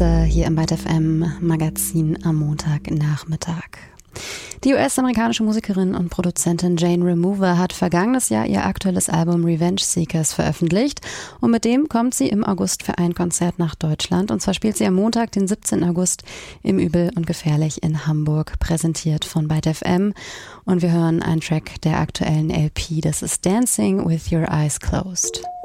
Spitze hier im Byte FM Magazin am Montagnachmittag. Die US-amerikanische Musikerin und Produzentin Jane Remover hat vergangenes Jahr ihr aktuelles Album Revenge Seekers veröffentlicht und mit dem kommt sie im August für ein Konzert nach Deutschland. Und zwar spielt sie am Montag, den 17. August im Übel und Gefährlich in Hamburg, präsentiert von Byte FM. Und wir hören einen Track der aktuellen LP, das ist Dancing with Your Eyes Closed.